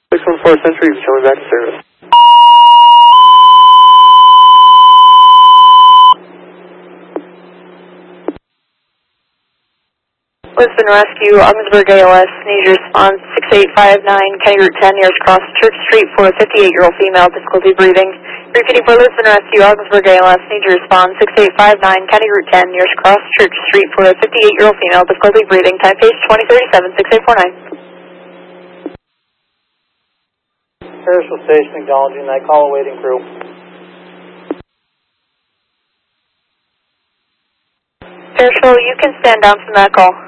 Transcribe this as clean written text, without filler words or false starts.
614 Century is showing back to service. Lisbon Rescue, Ogdensburg ALS, need your response 6859, Kenny Route 10, nearest cross Church Street for a 58-year-old female, difficulty breathing. Repeating for Lisbon Rescue, Ogdensburg ALS, need your response 6859, Kenny Route 10, nearest cross Church Street for a 58-year-old female, difficulty breathing, time page 2037, 6849. Harrisville Station acknowledging that call, awaiting crew. Harrisville, you can stand down from that call.